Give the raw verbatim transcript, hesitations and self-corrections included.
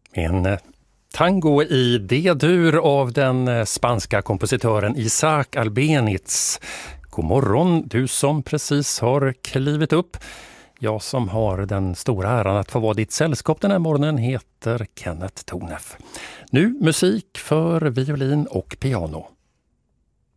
En tango i D-dur av den spanska kompositören Isaac Albeniz. God morgon, du som precis har klivit upp. Jag som har den stora äran att få vara ditt sällskap den här morgonen heter Kenneth Tornef. Nu musik för violin och piano.